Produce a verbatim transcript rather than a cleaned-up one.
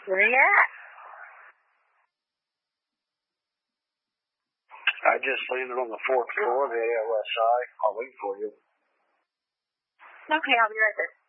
Where you at? I just landed on the fourth floor of the A L S I. I'll wait for you. Okay, I'll be right there.